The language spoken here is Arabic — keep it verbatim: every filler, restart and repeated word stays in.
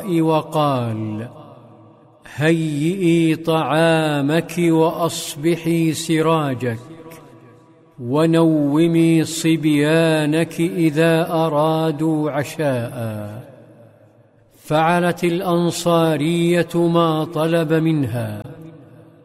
وقال: هيئي طعامك وأصبحي سراجك، ونومي صبيانك إذا أرادوا عشاء. فعلت الأنصارية ما طلب منها،